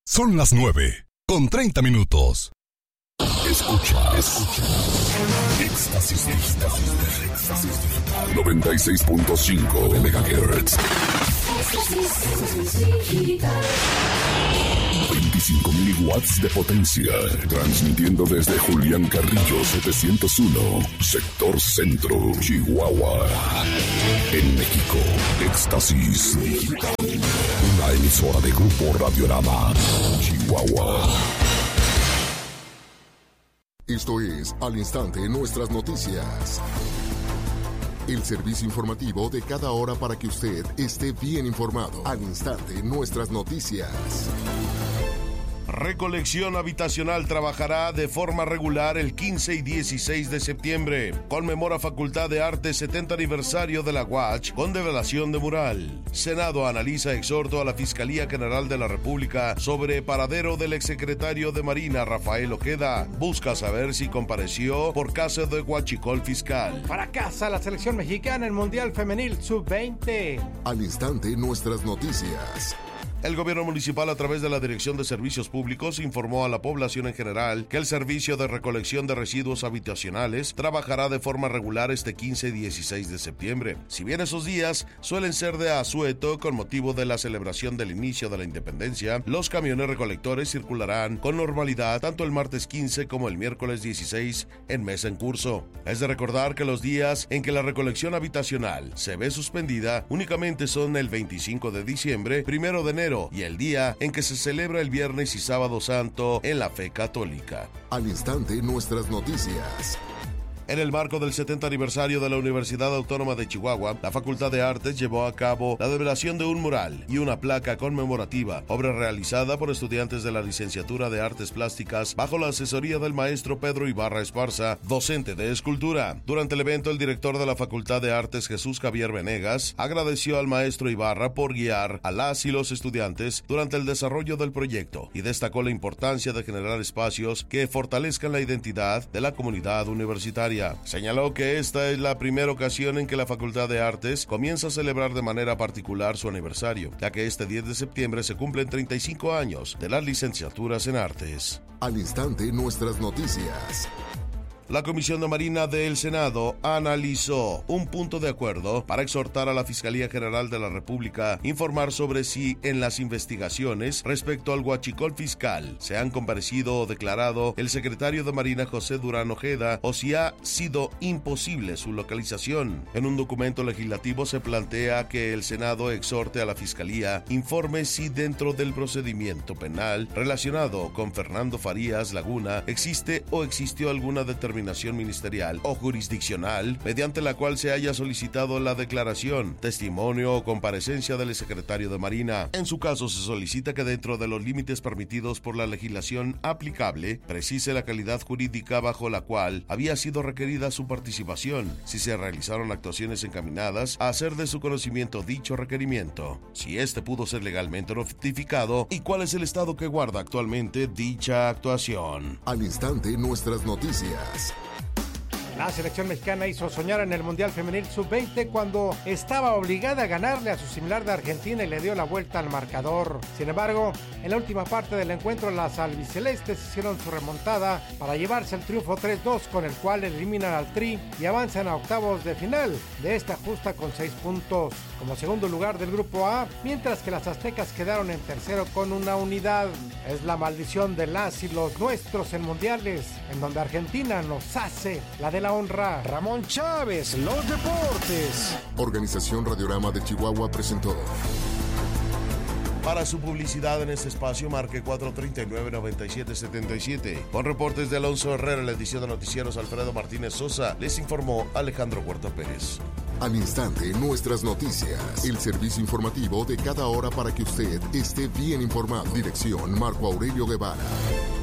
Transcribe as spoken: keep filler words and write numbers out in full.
Son las nueve, con treinta minutos. Escucha, escucha. Éxtasis digital. Éxtasis digital. noventa y seis punto cinco megahertz. veinticinco mil watts de potencia. Transmitiendo desde Julián Carrillo setecientos uno, sector centro, Chihuahua. En México, Éxtasis digital. Una emisora de Grupo Radiorama, Chihuahua. Esto es Al Instante Nuestras Noticias. El servicio informativo de cada hora para que usted esté bien informado. Al Instante Nuestras Noticias. Recolección habitacional trabajará de forma regular el quince y dieciséis de septiembre. Conmemora Facultad de Artes setenta aniversario de la U A C con develación de mural. Senado analiza exhorto a la Fiscalía General de la República sobre paradero del exsecretario de Marina Rafael Ojeda. Busca saber si compareció por caso de huachicol fiscal. Fracasa la selección mexicana en Mundial Femenil sub veinte. Al Instante Nuestras Noticias. El gobierno municipal, a través de la Dirección de Servicios Públicos, informó a la población en general que el servicio de recolección de residuos habitacionales trabajará de forma regular este quince y dieciséis de septiembre. Si bien esos días suelen ser de asueto con motivo de la celebración del inicio de la independencia, los camiones recolectores circularán con normalidad tanto el martes quince como el miércoles dieciséis en mes en curso. Es de recordar que los días en que la recolección habitacional se ve suspendida únicamente son el veinticinco de diciembre, primero de enero y el día en que se celebra el Viernes y Sábado Santo en la fe católica. Al Instante Nuestras Noticias. En el marco del setenta aniversario de la Universidad Autónoma de Chihuahua, la Facultad de Artes llevó a cabo la develación de un mural y una placa conmemorativa, obra realizada por estudiantes de la Licenciatura de Artes Plásticas bajo la asesoría del maestro Pedro Ibarra Esparza, docente de escultura. Durante el evento, el director de la Facultad de Artes, Jesús Javier Venegas, agradeció al maestro Ibarra por guiar a las y los estudiantes durante el desarrollo del proyecto y destacó la importancia de generar espacios que fortalezcan la identidad de la comunidad universitaria. Señaló que esta es la primera ocasión en que la Facultad de Artes comienza a celebrar de manera particular su aniversario, ya que este diez de septiembre se cumplen treinta y cinco años de las licenciaturas en Artes. Al Instante Nuestras Noticias. La Comisión de Marina del Senado analizó un punto de acuerdo para exhortar a la Fiscalía General de la República a informar sobre si en las investigaciones respecto al huachicol fiscal se han comparecido o declarado el secretario de Marina José Durán Ojeda o si ha sido imposible su localización. En un documento legislativo se plantea que el Senado exhorte a la Fiscalía informe si dentro del procedimiento penal relacionado con Fernando Farías Laguna existe o existió alguna determinación ministerial o jurisdiccional mediante la cual se haya solicitado la declaración, testimonio o comparecencia del secretario de Marina. En su caso, se solicita que dentro de los límites permitidos por la legislación aplicable, precise la calidad jurídica bajo la cual había sido requerida su participación, si se realizaron actuaciones encaminadas a hacer de su conocimiento dicho requerimiento, si éste pudo ser legalmente notificado y cuál es el estado que guarda actualmente dicha actuación. Al Instante Nuestras Noticias. La selección mexicana hizo soñar en el Mundial Femenil sub veinte cuando estaba obligada a ganarle a su similar de Argentina y le dio la vuelta al marcador. Sin embargo, en la última parte del encuentro, las albicelestes hicieron su remontada para llevarse el triunfo tres dos, con el cual eliminan al Tri y avanzan a octavos de final de esta justa con seis puntos, como segundo lugar del grupo A, mientras que las aztecas quedaron en tercero con una unidad. Es la maldición de las y los nuestros en mundiales, en donde Argentina nos hace la de la honra. Ramón Chávez, los deportes. Organización Radiorama de Chihuahua presentó. Para su publicidad en este espacio, marque cuatro tres nueve, nueve siete siete siete. Con reportes de Alonso Herrera, en la edición de noticieros Alfredo Martínez Sosa, les informó Alejandro Huerta Pérez. Al Instante Nuestras Noticias. El servicio informativo de cada hora para que usted esté bien informado. Dirección Marco Aurelio Guevara.